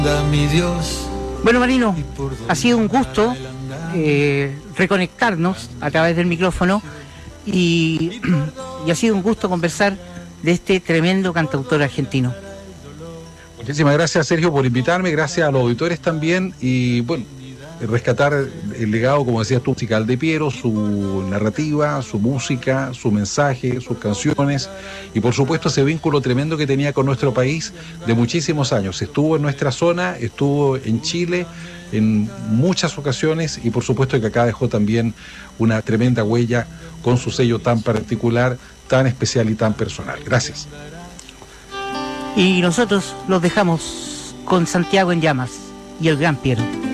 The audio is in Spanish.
mi Dios. Bueno, Marino, ha sido un gusto reconectarnos a través del micrófono y ha sido un gusto conversar de este tremendo cantautor argentino. Muchísimas gracias, Sergio, por invitarme, gracias a los auditores también, y bueno, rescatar el legado, como decías tú, musical de Piero, su narrativa, su música, su mensaje, sus canciones, y por supuesto ese vínculo tremendo que tenía con nuestro país de muchísimos años. Estuvo en nuestra zona, estuvo en Chile en muchas ocasiones, y por supuesto que acá dejó también una tremenda huella con su sello tan particular, tan especial y tan personal. Gracias. Y nosotros los dejamos con Santiago en Llamas y el gran Piero.